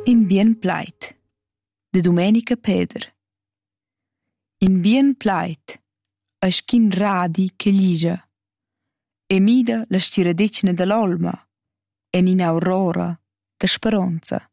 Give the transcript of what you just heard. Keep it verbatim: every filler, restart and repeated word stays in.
In bien plait de Domenica Peder. In bien plait a schin radi che gligia e mida la stiradecina dall'olma en in aurora da speranza.